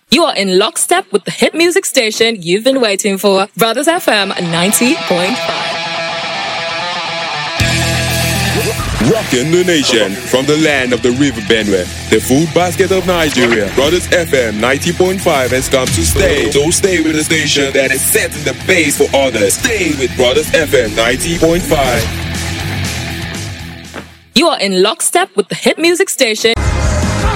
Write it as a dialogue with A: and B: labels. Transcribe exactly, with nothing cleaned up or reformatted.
A: You are in lockstep with the hit music station you've been waiting for, Brothers F M ninety point five.
B: Rocking the nation from the land of the River Benue, the food basket of Nigeria. Brothers F M ninety point five has come to stay. So stay with the station that is setting the pace for others. Stay with Brothers F M ninety point five.
A: You are in lockstep with the hit music station.